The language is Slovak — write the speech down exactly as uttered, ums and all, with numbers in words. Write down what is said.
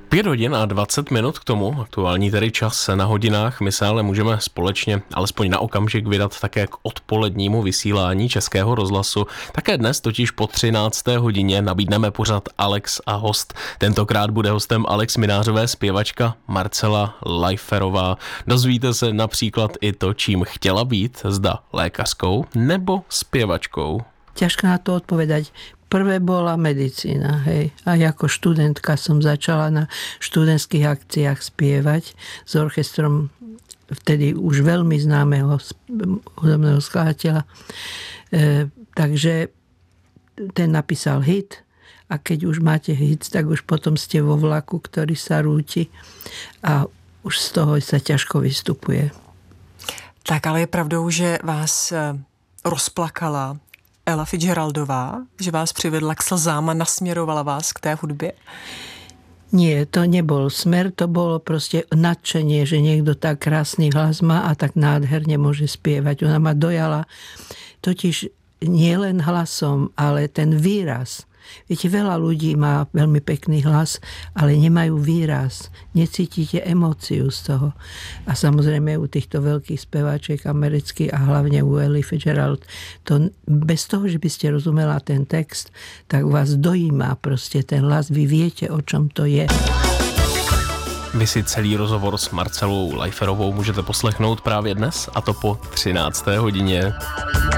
Pět hodin a dvacet minut k tomu, aktuální tedy čas na hodinách. My se ale můžeme společně, alespoň na okamžik, vydat také k odpolednímu vysílání Českého rozhlasu. Také dnes, totiž po třinácté hodině, nabídneme pořad Alex a host. Tentokrát bude hostem Alex Minářové zpěvačka Marcela Lajferová. Dozvíte se například i to, čím chtěla být, zda lékařskou nebo zpěvačkou. Ťažko na to odpovedať. Prvé bola medicína, hej. A ako študentka som začala na študentských akciách spievať s orchestrom vtedy už veľmi známeho hudobného skladateľa. E, takže ten napísal hit a keď už máte hit, tak už potom ste vo vlaku, ktorý sa rúti a už z toho sa ťažko vystupuje. Tak, ale je pravdou, že vás rozplakala Ella Fitzgeraldová, že vás přivedla k slzám a nasměrovala vás k té hudbě? Nie, to nebol smer, to bolo proste nadšenie, že niekto tak krásny hlas má a tak nádherne môže spievať. Ona ma dojala totiž nie len hlasom, ale ten výraz. Viete, veľa ľudí má veľmi pekný hlas, ale nemajú výraz. Necítite emóciu z toho. A samozrejme u týchto veľkých speváčiek amerických a hlavne u Elly Fitzgerald, to bez toho, že by ste rozumela ten text, tak vás dojíma proste ten hlas. Vy viete, o čom to je. Vy si celý rozhovor s Marcelou Lajferovou můžete poslechnout právě dnes, a to po třinácté hodině.